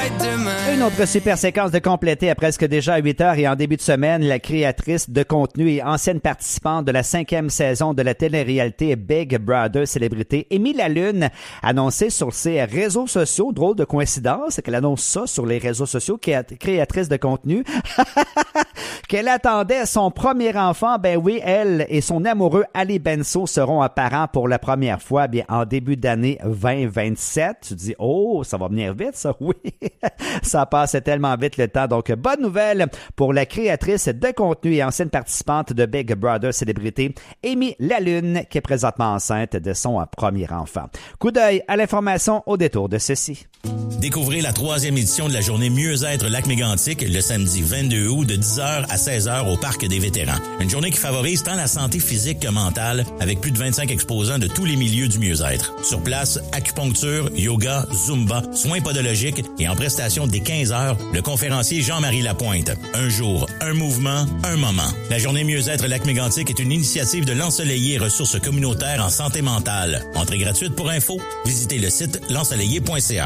Une autre super séquence de compléter à presque déjà 8 heures et en début de semaine, la créatrice de contenu et ancienne participante de la 5e saison de la télé-réalité Big Brother célébrité Amy Lalune annoncé sur ses réseaux sociaux, drôle de coïncidence qu'elle annonce ça sur les réseaux sociaux, créatrice de contenu, qu'elle attendait son premier enfant. Ben oui, elle et son amoureux Ali Benso seront parents pour la première fois bien en début d'année 2027. Tu te dis, oh, ça va venir vite ça, oui. Ça passe tellement vite le temps. Donc, bonne nouvelle pour la créatrice de contenu et ancienne participante de Big Brother célébrité, Amy Lalune, qui est présentement enceinte de son premier enfant. Coup d'œil à l'information au détour de ceci. Découvrez la 3e édition de la journée Mieux-être Lac-Mégantic le samedi 22 août de 10h à 16h au Parc des Vétérans. Une journée qui favorise tant la santé physique que mentale avec plus de 25 exposants de tous les milieux du mieux-être. Sur place, acupuncture, yoga, zumba, soins podologiques et en prestation dès 15h, le conférencier Jean-Marie Lapointe. Un jour, un mouvement, un moment. La journée Mieux-être Lac-Mégantic est une initiative de l'Ensoleillé Ressources communautaires en santé mentale. Entrée gratuite pour info, visitez le site l'ensoleillé.ca.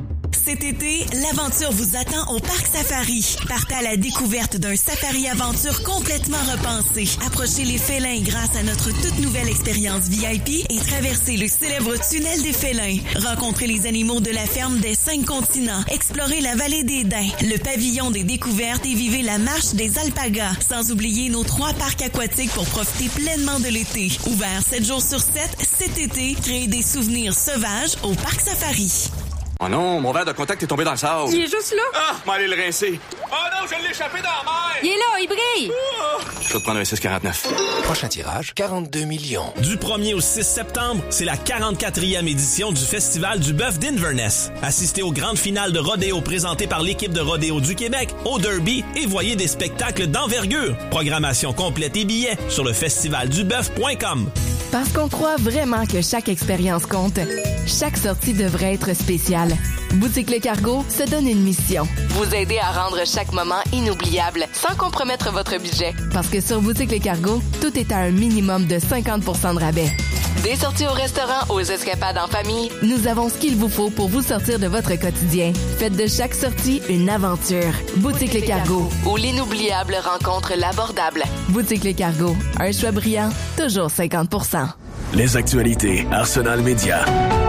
Cet été, l'aventure vous attend au Parc Safari. Partez à la découverte d'un safari-aventure complètement repensé. Approchez les félins grâce à notre toute nouvelle expérience VIP et traversez le célèbre tunnel des félins. Rencontrez les animaux de la ferme des 5 continents. Explorez la vallée des Daims, le pavillon des découvertes et vivez la marche des alpagas. Sans oublier nos 3 parcs aquatiques pour profiter pleinement de l'été. Ouvert 7 jours sur 7, cet été, créez des souvenirs sauvages au Parc Safari. Oh non, mon verre de contact est tombé dans le sable. Il est juste là. Ah, m'allez le rincer. Oh non, je l'ai échappé dans la mer. Il est là, il brille. Je vais te prendre un 6,49. Prochain tirage, 42 millions. Du 1er au 6 septembre, c'est la 44e édition du Festival du bœuf d'Inverness. Assistez aux grandes finales de rodéo présentées par l'équipe de rodéo du Québec, au Derby et voyez des spectacles d'envergure. Programmation complète et billets sur le festivalduboeuf.com. Parce qu'on croit vraiment que chaque expérience compte, chaque sortie devrait être spéciale. Boutique Le Cargo se donne une mission. Vous aider à rendre chaque moment inoubliable sans compromettre votre budget. Parce que sur Boutique Le Cargo, tout est à un minimum de 50% de rabais. Des sorties au restaurant aux escapades en famille, nous avons ce qu'il vous faut pour vous sortir de votre quotidien. Faites de chaque sortie une aventure. Boutique Le Cargo, où l'inoubliable rencontre l'abordable. Boutique Le Cargo, un choix brillant, toujours 50%. Les actualités Arsenal Média.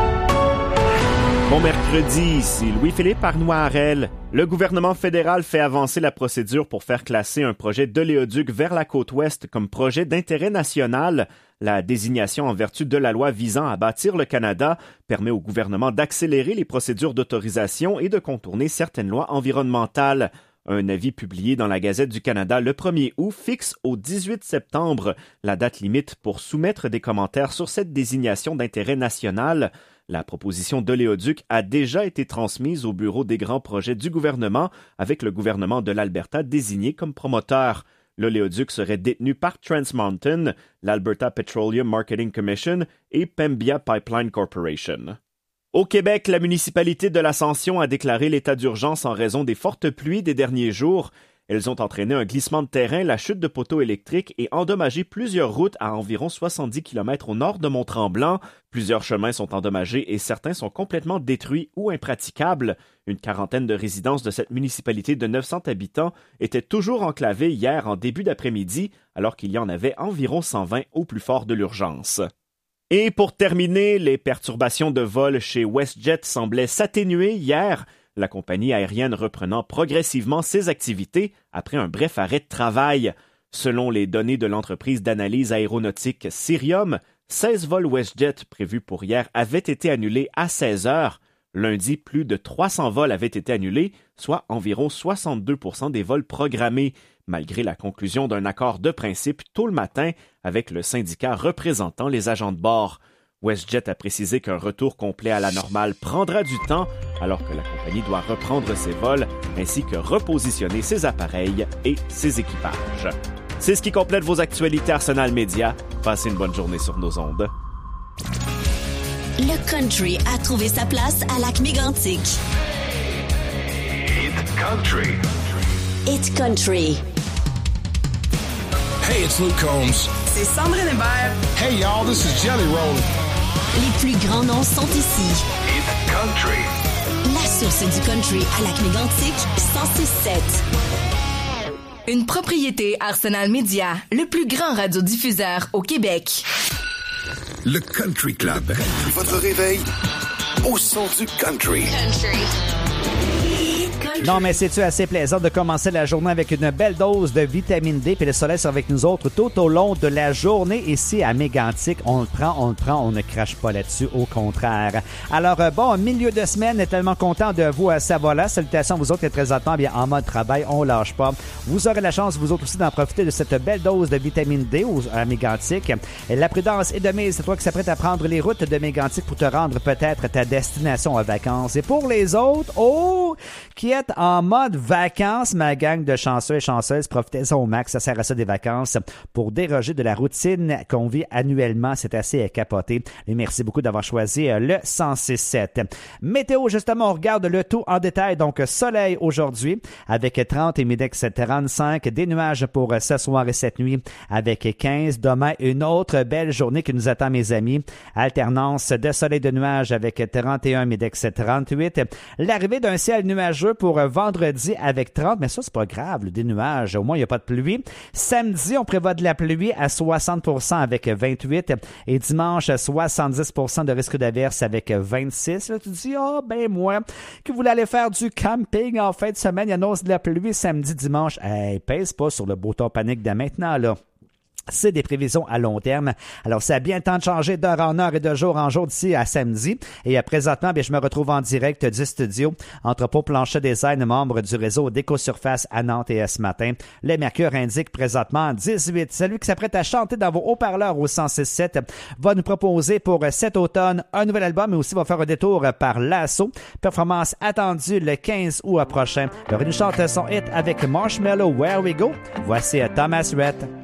Bon mercredi, ici Louis-Philippe Arnoirel. Le gouvernement fédéral fait avancer la procédure pour faire classer un projet d'oléoduc vers la côte ouest comme projet d'intérêt national. La désignation en vertu de la loi visant à bâtir le Canada permet au gouvernement d'accélérer les procédures d'autorisation et de contourner certaines lois environnementales. Un avis publié dans la Gazette du Canada le 1er août fixe au 18 septembre la date limite pour soumettre des commentaires sur cette désignation d'intérêt national. La proposition d'oléoduc a déjà été transmise au bureau des grands projets du gouvernement avec le gouvernement de l'Alberta désigné comme promoteur. L'oléoduc serait détenu par Trans Mountain, l'Alberta Petroleum Marketing Commission et Pembina Pipeline Corporation. Au Québec, la municipalité de l'Ascension a déclaré l'état d'urgence en raison des fortes pluies des derniers jours. Elles ont entraîné un glissement de terrain, la chute de poteaux électriques et endommagé plusieurs routes à environ 70 km au nord de Mont-Tremblant. Plusieurs chemins sont endommagés et certains sont complètement détruits ou impraticables. Une quarantaine de résidences de cette municipalité de 900 habitants étaient toujours enclavées hier en début d'après-midi, alors qu'il y en avait environ 120 au plus fort de l'urgence. Et pour terminer, les perturbations de vol chez WestJet semblaient s'atténuer hier, la compagnie aérienne reprenant progressivement ses activités après un bref arrêt de travail. Selon les données de l'entreprise d'analyse aéronautique Cirium, 16 vols WestJet prévus pour hier avaient été annulés à 16 heures. Lundi, plus de 300 vols avaient été annulés, soit environ 62% des vols programmés, malgré la conclusion d'un accord de principe tôt le matin avec le syndicat représentant les agents de bord. WestJet a précisé qu'un retour complet à la normale prendra du temps, alors que la compagnie doit reprendre ses vols ainsi que repositionner ses appareils et ses équipages. C'est ce qui complète vos actualités Arsenal Média. Passez une bonne journée sur nos ondes. Le country a trouvé sa place à Lac-Mégantic. Hit Country. Hit Country. Hey, it's Luke Combs. C'est Sandrine Hébert. Hey, y'all, this is Jelly Roll. Les plus grands noms sont ici. Hit Country. la source du country à Lac-Mégantic, 106.7. Une propriété Arsenal Media, le plus grand radiodiffuseur au Québec. Le Country Club. Votre réveil au son du country. Non, mais c'est-tu assez plaisant de commencer la journée avec une belle dose de vitamine D, puis le soleil sera avec nous autres tout au long de la journée ici à Mégantic. On le prend, on ne crache pas là-dessus, au contraire. Alors, bon, milieu de semaine, tellement content de vous savoir là. Salutations à vous autres qui êtes présentement bien en mode travail, on lâche pas. Vous aurez la chance, vous autres aussi, d'en profiter de cette belle dose de vitamine D à Mégantic. La prudence est de mise, c'est toi qui s'apprête à prendre les routes de Mégantic pour te rendre peut-être à ta destination en vacances. Et pour les autres, qui êtes en mode vacances, ma gang de chanceux et chanceuses, profitez-en au max, ça sert à ça des vacances pour déroger de la routine qu'on vit annuellement, c'est assez capoté. Et merci beaucoup d'avoir choisi le 106.7. Météo, justement, on regarde le tout en détail, donc soleil aujourd'hui avec 30 et Midex 35, des nuages pour ce soir et cette nuit avec 15. Demain, une autre belle journée qui nous attend, mes amis. Alternance de soleil et de nuages avec 31 Midex 38. L'arrivée d'un ciel nuageux pour vendredi avec 30, mais ça, c'est pas grave, des nuages. Au moins, il n'y a pas de pluie. Samedi, on prévoit de la pluie à 60% avec 28. Et dimanche, 70% de risque d'averse avec 26. Là, tu dis, moi, que vous voulez aller faire du camping en fin de semaine, il annonce de la pluie samedi, dimanche. Pèse pas sur le bouton panique de maintenant, là. C'est des prévisions à long terme. Alors, ça a bien le temps de changer d'heure en heure et de jour en jour d'ici à samedi. Et présentement, je me retrouve en direct du studio Entrepôt Planchet Design, membre du réseau d'Écosurface à Nantes et ce matin. Le mercure indique présentement 18. Celui qui s'apprête à chanter dans vos haut-parleurs au 106.7 va nous proposer pour cet automne un nouvel album, mais aussi va faire un détour par l'assaut. Performance attendue le 15 août prochain. Le revenu chante son hit avec Marshmello, Where We Go. Voici Thomas Rhett.